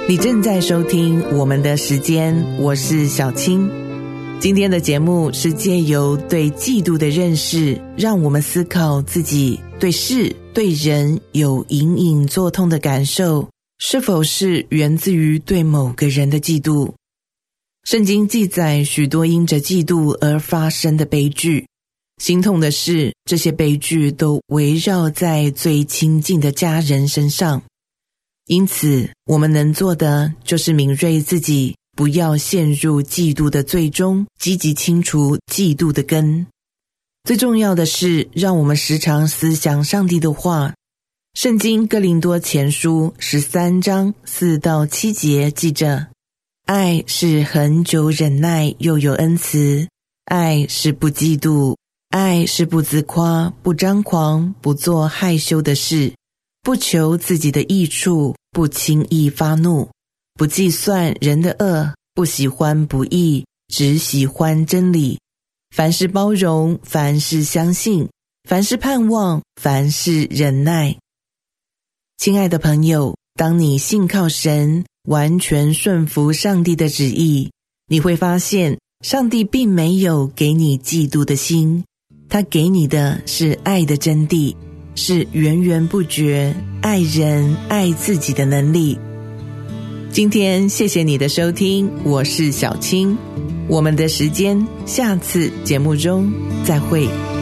你正在收听我们的时间，我是小青。今天的节目是借由对嫉妒的认识，让我们思考自己对事对人有隐隐作痛的感受，是否是源自于对某个人的嫉妒。圣经记载许多因着嫉妒而发生的悲剧，心痛的是这些悲剧都围绕在最亲近的家人身上。因此我们能做的就是敏锐自己，不要陷入嫉妒的罪中，积极清除嫉妒的根。最重要的是让我们时常思想上帝的话。圣经哥林多前书13章4到7节记着，爱是恒久忍耐，又有恩慈；爱是不嫉妒；爱是不自夸，不张狂，不做害羞的事，不求自己的益处，不轻易发怒，不计算人的恶，不喜欢不义，只喜欢真理。凡事包容，凡事相信，凡事盼望，凡事忍耐。亲爱的朋友，当你信靠神，完全顺服上帝的旨意，你会发现上帝并没有给你嫉妒的心，他给你的是爱的真谛，是源源不绝爱人爱自己的能力。今天谢谢你的收听，我是小青，我们的时间下次节目中再会。